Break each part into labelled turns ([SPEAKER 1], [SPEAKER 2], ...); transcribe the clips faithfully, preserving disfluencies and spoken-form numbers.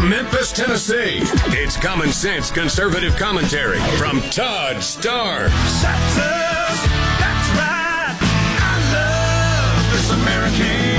[SPEAKER 1] From Memphis, Tennessee, it's Common Sense Conservative Commentary from Todd Starnes.
[SPEAKER 2] That's us. That's right. I love this American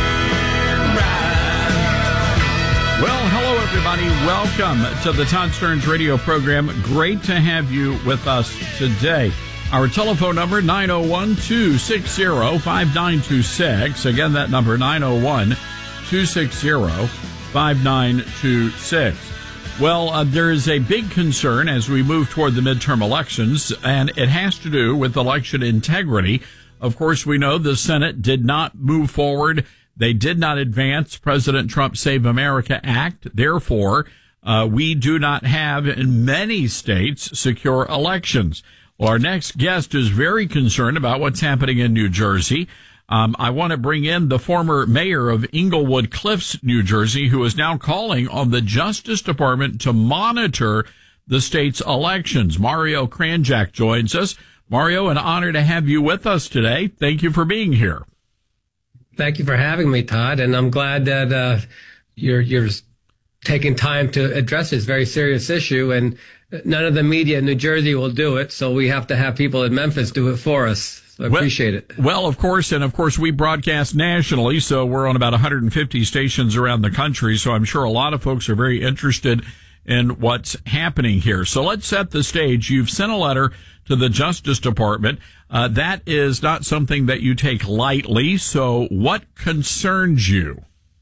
[SPEAKER 2] ride.
[SPEAKER 3] Well, hello, everybody. Welcome to the Todd Starnes radio program. Great to have you with us today. Our telephone number, nine oh one, two six zero, five nine two six. Again, that number, nine oh one, two six zero, five nine two six. Well, uh, there is a big concern as we move toward the midterm elections, and it has to do with election integrity. Of course, we know the Senate did not move forward. They did not advance President Trump's Save America Act. Therefore, uh, we do not have in many states secure elections. Well, our next guest is very concerned about what's happening in New Jersey. Um, I want to bring in the former mayor of Englewood Cliffs, New Jersey, who is now calling on the Justice Department to monitor the state's elections. Mario Kranjak joins us. Mario, an honor to have you with us today. Thank you for being here.
[SPEAKER 4] Thank you for having me, Todd, and I'm glad that uh, you're you're taking time to address this very serious issue. And none of the media in New Jersey will do it, so we have to have people in Memphis do it for us. I appreciate
[SPEAKER 3] well,
[SPEAKER 4] it.
[SPEAKER 3] Well, of course, and of course we broadcast nationally, so we're on about one hundred fifty stations around the country, so I'm sure a lot of folks are very interested in what's happening here. So let's set the stage. You've sent a letter to the Justice Department. Uh, that is not something that you take lightly, so what concerns you?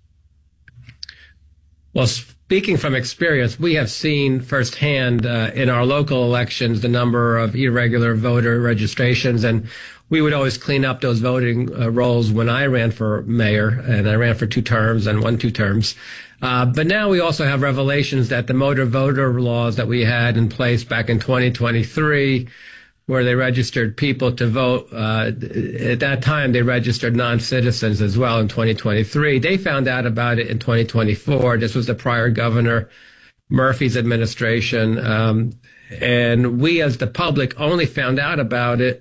[SPEAKER 4] Well, speaking from experience, we have seen firsthand uh, in our local elections the number of irregular voter registrations, and we would always clean up those voting uh, rolls when I ran for mayor, and I ran for two terms and won two terms. Uh, but now we also have revelations that the motor voter laws that we had in place back in twenty twenty-three, where they registered people to vote, uh, at that time they registered non-citizens as well in twenty twenty-three. They found out about it in twenty twenty-four. This was the prior governor, Murphy's administration. Um, and we as the public only found out about it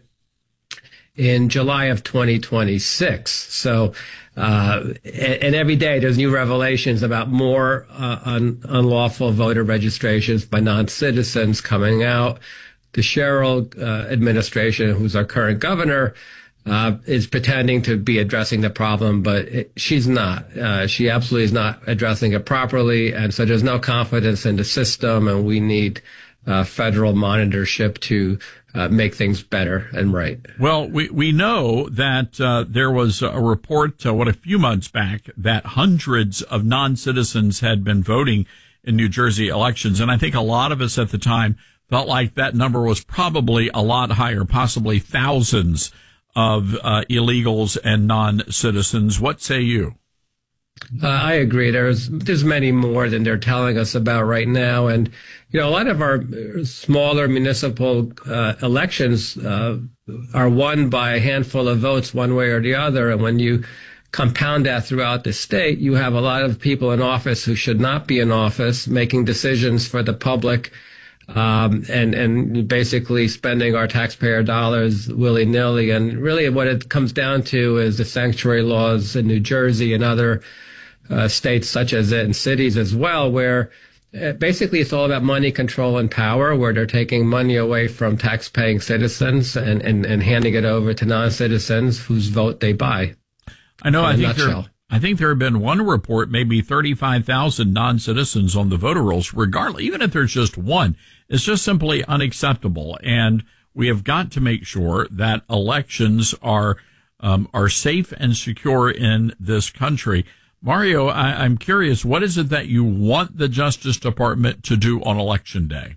[SPEAKER 4] in July of twenty twenty-six. So, uh, and, and every day there's new revelations about more uh, un, unlawful voter registrations by non-citizens coming out. The Sherrill uh, administration, who's our current governor, uh, is pretending to be addressing the problem, but it, she's not. Uh, she absolutely is not addressing it properly, and so there's no confidence in the system, and we need uh, federal monitorship to uh, make things better and right.
[SPEAKER 3] Well, we, we know that uh, there was a report, uh, what, a few months back, that hundreds of non-citizens had been voting in New Jersey elections, and I think a lot of us at the time felt like that number was probably a lot higher, possibly thousands of uh, illegals and non-citizens. What say you?
[SPEAKER 4] Uh, I agree. There's there's many more than they're telling us about right now. And, you know, a lot of our smaller municipal uh, elections uh, are won by a handful of votes one way or the other. And when you compound that throughout the state, you have a lot of people in office who should not be in office making decisions for the public. Um, and, and basically spending our taxpayer dollars willy-nilly. And really what it comes down to is the sanctuary laws in New Jersey and other uh, states such as it, and cities as well, where uh, basically it's all about money, control, and power, where they're taking money away from tax-paying citizens and, and, and handing it over to non-citizens whose vote they buy.
[SPEAKER 3] I know, I think
[SPEAKER 4] there,
[SPEAKER 3] I think there have been one report, maybe thirty-five thousand non-citizens on the voter rolls, regardless, even if there's just one. It's just simply unacceptable, and we have got to make sure that elections are um, are safe and secure in this country. Mario, I, I'm curious, what is it that you want the Justice Department to do on Election Day?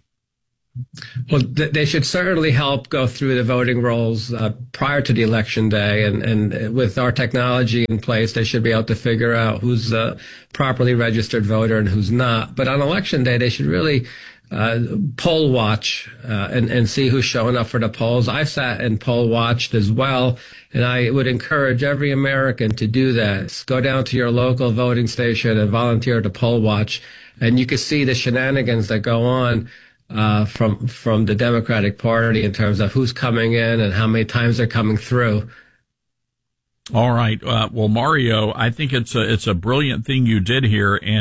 [SPEAKER 4] Well, th- they should certainly help go through the voting rolls uh, prior to the election day, and, and with our technology in place, they should be able to figure out who's a properly registered voter and who's not. But on election day, they should really uh, poll watch uh, and, and see who's showing up for the polls. I've sat and poll watched as well, and I would encourage every American to do that. Go down to your local voting station and volunteer to poll watch, and you can see the shenanigans that go on uh, from from the Democratic Party in terms of who's coming in and how many times they're coming through.
[SPEAKER 3] All right. Uh, well, Mario, I think it's a it's a brilliant thing you did here, and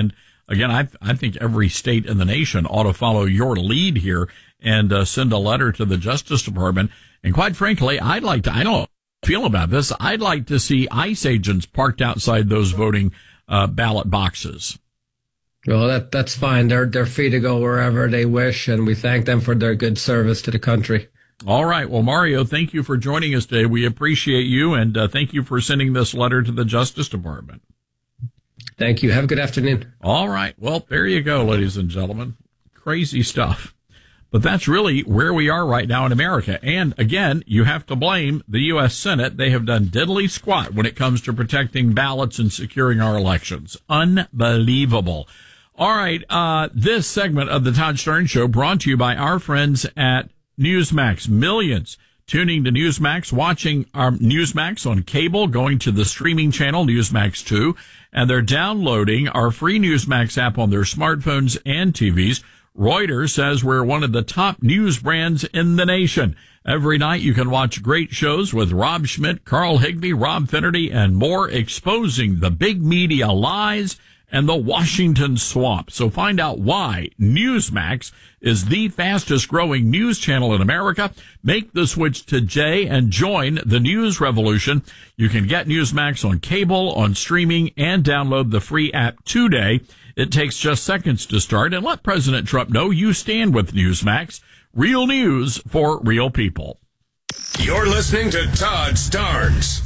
[SPEAKER 3] again, I, I think every state in the nation ought to follow your lead here and uh, send a letter to the Justice Department. And quite frankly, I'd like to, I don't feel about this. I'd like to see ICE agents parked outside those voting uh, ballot boxes.
[SPEAKER 4] Well, that that's fine. They're they're free to go wherever they wish, and we thank them for their good service to the country.
[SPEAKER 3] All right. Well, Mario, thank you for joining us today. We appreciate you, and uh, thank you for sending this letter to the Justice Department.
[SPEAKER 4] Thank you. Have a good afternoon.
[SPEAKER 3] All right. Well, there you go, ladies and gentlemen. Crazy stuff. But that's really where we are right now in America. And again, you have to blame the U S Senate. They have done diddly squat when it comes to protecting ballots and securing our elections. Unbelievable. All right. Uh, this segment of the Todd Stern Show brought to you by our friends at Newsmax. Millions tuning to Newsmax, watching our Newsmax on cable, going to the streaming channel Newsmax two, and they're downloading our free Newsmax app on their smartphones and T Vs. Reuters says we're one of the top news brands in the nation. Every night you can watch great shows with Rob Schmidt, Carl Higbee, Rob Finnerty, and more, exposing the big media lies and the Washington swamp. So find out why Newsmax is the fastest growing news channel in America. Make the switch today and join the news revolution. You can get Newsmax on cable, on streaming, and download the free app today. It takes just seconds to start, and let President Trump know you stand with Newsmax. Real news for real people.
[SPEAKER 1] You're listening to Todd Starnes.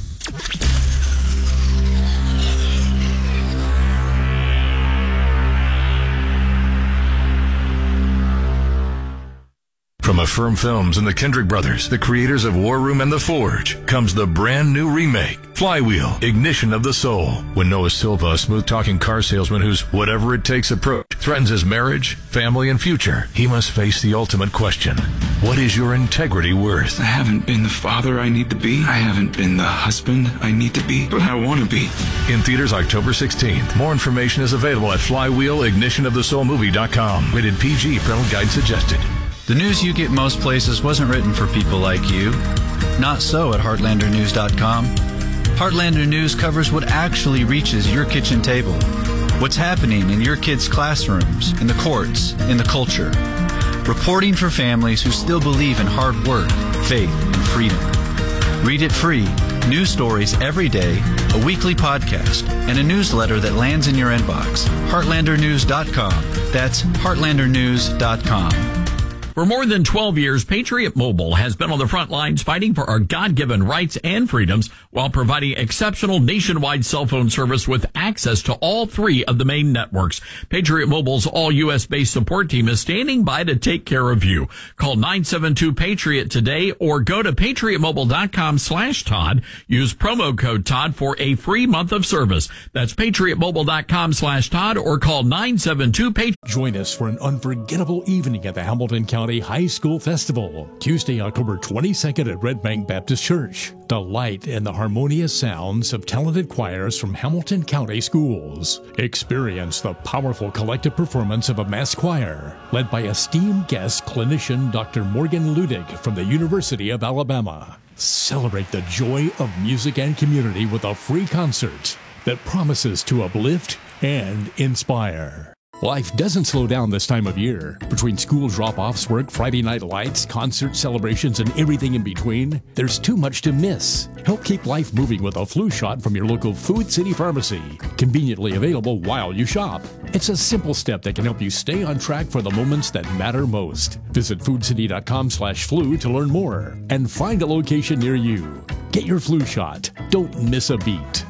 [SPEAKER 5] From Affirm Films and the Kendrick Brothers, the creators of War Room and The Forge, comes the brand new remake, Flywheel, Ignition of the Soul. When Noah Silva, a smooth-talking car salesman whose whatever-it-takes approach threatens his marriage, family, and future, he must face the ultimate question. What is your integrity worth?
[SPEAKER 6] I haven't been the father I need to be. I haven't been the husband I need to be, but I want to be.
[SPEAKER 5] In theaters October sixteenth. More information is available at flywheel ignition of the soul movie dot com. Rated P G, parental guide suggested.
[SPEAKER 7] The news you get most places wasn't written for people like you. Not so at heartlander news dot com. Heartlander News covers what actually reaches your kitchen table. What's happening in your kids' classrooms, in the courts, in the culture. Reporting for families who still believe in hard work, faith, and freedom. Read it free. News stories every day, a weekly podcast, and a newsletter that lands in your inbox. heartlander news dot com. That's heartlander news dot com.
[SPEAKER 3] For more than twelve years, Patriot Mobile has been on the front lines fighting for our God-given rights and freedoms while providing exceptional nationwide cell phone service with access to all three of the main networks. Patriot Mobile's all-U S-based support team is standing by to take care of you. Call nine seven two PATRIOT today or go to patriot mobile dot com slash Todd. Use promo code Todd for a free month of service. That's patriot mobile dot com slash Todd or call nine seven two PATRIOT.
[SPEAKER 8] Join us for an unforgettable evening at the Hamilton County High School Festival, Tuesday, October twenty-second at Red Bank Baptist Church. Delight in the harmonious sounds of talented choirs from Hamilton County schools. Experience the powerful collective performance of a mass choir, led by esteemed guest clinician Doctor Morgan Ludig from the University of Alabama. Celebrate the joy of music and community with a free concert that promises to uplift and inspire. Life doesn't slow down this time of year. Between school drop-offs, work, Friday night lights, concert celebrations, and everything in between, there's too much to miss. Help keep life moving with a flu shot from your local Food City Pharmacy. Conveniently available while you shop. It's a simple step that can help you stay on track for the moments that matter most. Visit food city dot com slash flu to learn more and find a location near you. Get your flu shot. Don't miss a beat.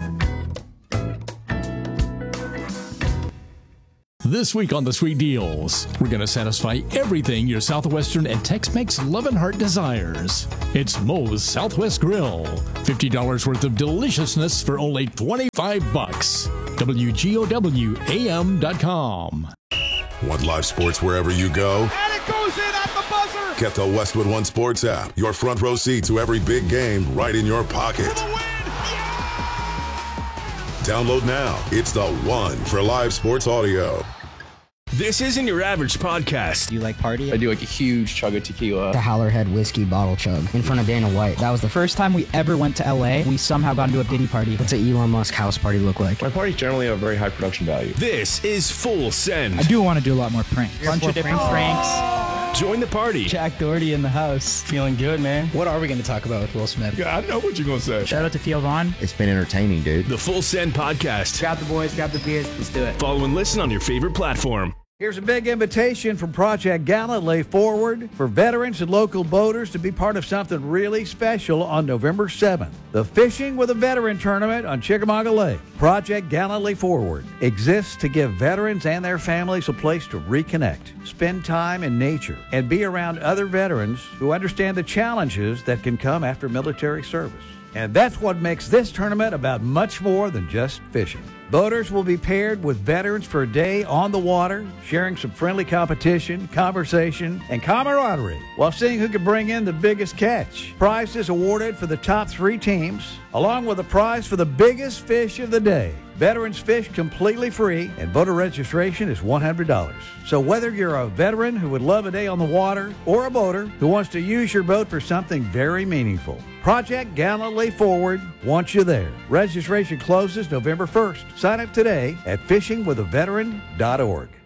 [SPEAKER 8] This week on the Sweet Deals, we're going to satisfy everything your Southwestern and Tex-Mex loving heart desires. It's Moe's Southwest Grill. fifty dollars worth of deliciousness for only twenty-five bucks. W G O W A M dot com.
[SPEAKER 9] Want live sports wherever you go?
[SPEAKER 2] And it goes in at the buzzer.
[SPEAKER 9] Get the Westwood One Sports app. Your front row seat to every big game right in your pocket.
[SPEAKER 2] For the win.
[SPEAKER 9] Download now. It's the one for live sports audio.
[SPEAKER 10] This isn't your average podcast.
[SPEAKER 11] Do you like party?
[SPEAKER 12] I do like a huge chug of tequila.
[SPEAKER 13] The Howlerhead whiskey bottle chug in front of Dana White.
[SPEAKER 11] That was the first time we ever went to L A. We somehow got into a Diddy party.
[SPEAKER 13] What's an Elon Musk house party look like?
[SPEAKER 12] My parties generally have very high production value.
[SPEAKER 10] This is Full Send.
[SPEAKER 11] I do want to do a lot more pranks. A bunch of different pranks.
[SPEAKER 10] Join the party.
[SPEAKER 11] Jack Doherty in the house.
[SPEAKER 12] Feeling good, man.
[SPEAKER 11] What are we going to talk about with Will Smith?
[SPEAKER 12] Yeah, I know what you're going to say.
[SPEAKER 11] Shout out to Theo Vaughn.
[SPEAKER 13] It's been entertaining, dude.
[SPEAKER 10] The Full Send Podcast.
[SPEAKER 11] Grab the boys, grab the beers. Let's do it.
[SPEAKER 10] Follow and listen on your favorite platform.
[SPEAKER 2] Here's a big invitation from Project Gallantly Forward for veterans and local boaters to be part of something really special on November seventh. The Fishing with a Veteran Tournament on Chickamauga Lake. Project Gallantly Forward exists to give veterans and their families a place to reconnect, spend time in nature, and be around other veterans who understand the challenges that can come after military service. And that's what makes this tournament about much more than just fishing. Boaters will be paired with veterans for a day on the water, sharing some friendly competition, conversation, and camaraderie while seeing who can bring in the biggest catch. Prizes awarded for the top three teams, along with a prize for the biggest fish of the day. Veterans fish completely free, and boater registration is one hundred dollars. So whether you're a veteran who would love a day on the water or a boater who wants to use your boat for something very meaningful, Project Gallantly Forward wants you there. Registration closes November first. Sign up today at fishing with a veteran dot org.